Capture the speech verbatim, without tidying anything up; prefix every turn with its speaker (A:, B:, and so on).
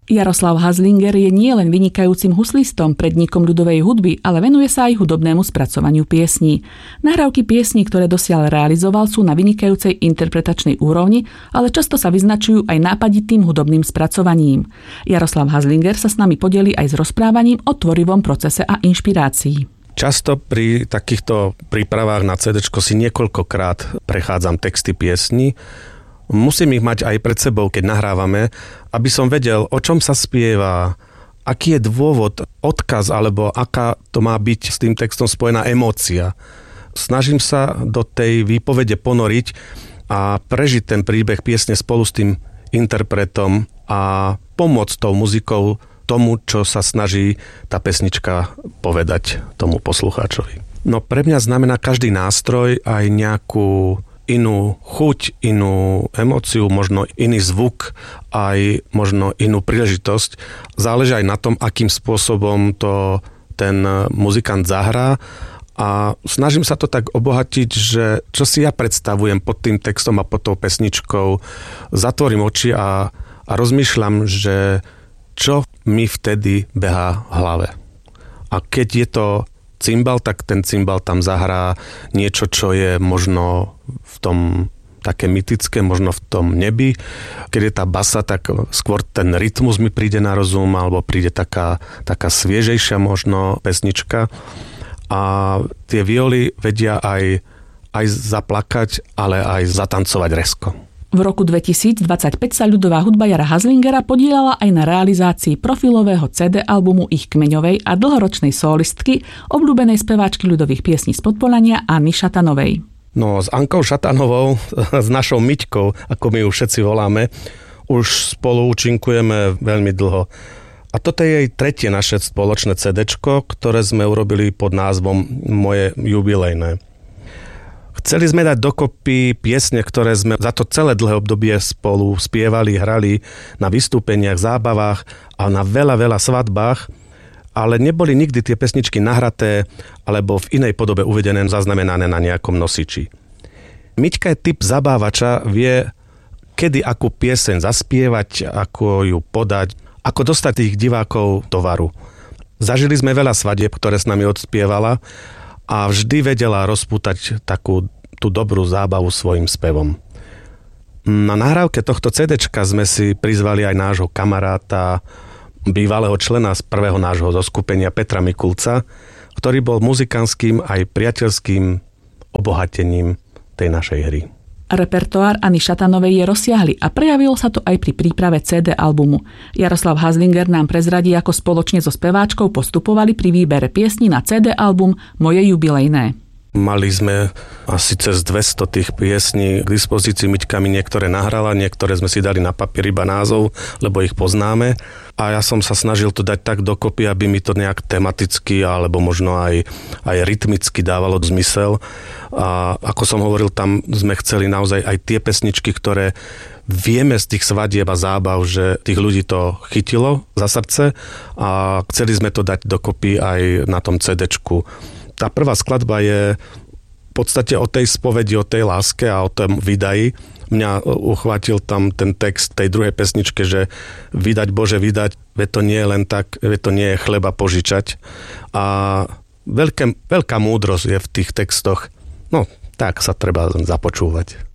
A: Jaroslav Haslinger je nielen vynikajúcim huslistom, predníkom ľudovej hudby, ale venuje sa aj hudobnému spracovaniu piesní. Nahrávky piesní, ktoré dosiaľ realizoval, sú na vynikajúcej interpretačnej úrovni, ale často sa vyznačujú aj nápaditým hudobným spracovaním. Jaroslav Haslinger sa s nami podeli aj s rozprávaním o tvorivom procese a inšpirácii.
B: Často pri takýchto prípravách na cédečko si niekoľkokrát prechádzam texty piesní. Musím ich mať aj pred sebou, keď nahrávame, aby som vedel, o čom sa spieva, aký je dôvod, odkaz, alebo aká to má byť s tým textom spojená emócia. Snažím sa do tej výpovede ponoriť a prežiť ten príbeh piesne spolu s tým interpretom a pomôcť tou muzikou tomu, čo sa snaží tá pesnička povedať tomu poslucháčovi. No pre mňa znamená každý nástroj aj nejakú inú chuť, inú emóciu, možno iný zvuk, aj možno inú príležitosť. Záleží aj na tom, akým spôsobom to ten muzikant zahrá a snažím sa to tak obohatiť, že čo si ja predstavujem pod tým textom a pod tou pesničkou, zatvorím oči a, a rozmýšľam, že čo mi vtedy behá v hlave. A keď je to cymbal, tak ten cymbal tam zahrá niečo, čo je možno v tom také mytické, možno v tom nebi. Keď je tá basa, tak skôr ten rytmus mi príde na rozum, alebo príde taká, taká sviežejšia možno pesnička. A tie violy vedia aj, aj zaplakať, ale aj zatancovať rezko.
A: V roku dvetisícdvadsaťpäť sa ľudová hudba Jara Haslingera podieľala aj na realizácii profilového cé dé albumu ich kmeňovej a dlhoročnej solistky, obľúbenej speváčky ľudových piesní z Podpolania Anny Šatanovej.
B: No, s Ankou Šatanovou, s našou Miťkou, ako my ju všetci voláme, už spolu účinkujeme veľmi dlho. A toto je jej tretie naše spoločné cédečko, ktoré sme urobili pod názvom Moje jubilejné. Chceli sme dať dokopy piesne, ktoré sme za to celé dlhé obdobie spolu spievali, hrali na vystúpeniach, zábavách a na veľa, veľa svadbách, ale neboli nikdy tie pesničky nahraté alebo v inej podobe uvedené, zaznamenané na nejakom nosiči. Miťka je typ zabávača, vie, kedy akú pieseň zaspievať, ako ju podať, ako dostať tých divákov do varu. Zažili sme veľa svadieb, ktoré s nami odspievala, a vždy vedela rozpútať takú tú dobrú zábavu svojim spevom. Na nahrávke tohto cédečka sme si prizvali aj nášho kamaráta, bývalého člena z prvého nášho zoskupenia Petra Mikulca, ktorý bol muzikantským aj priateľským obohatením tej našej hry.
A: Repertoár Anny Šatanovej je rozsiahly a prejavilo sa to aj pri príprave cé dé albumu. Jaroslav Haslinger nám prezradí, ako spoločne so speváčkou postupovali pri výbere piesní na cé dé album Moje jubilejné.
B: Mali sme asi cez dvesto tých piesní k dispozícii. Miťka mi niektoré nahrala, niektoré sme si dali na papier iba názov, lebo ich poznáme. A ja som sa snažil to dať tak dokopy, aby mi to nejak tematicky alebo možno aj, aj rytmicky dávalo zmysel. A ako som hovoril, tam sme chceli naozaj aj tie pesničky, ktoré vieme z tých svadieb a zábav, že tých ľudí to chytilo za srdce a chceli sme to dať dokopy aj na tom cédečku. Tá prvá skladba je v podstate o tej spovedi, o tej láske a o tom vydaji. Mňa uchvátil tam ten text tej druhej pesničke, že vydať Bože vydať, veď to nie je len tak, veď to nie je chleba požičať. A veľké, veľká múdrosť je v tých textoch. No, tak sa treba započúvať.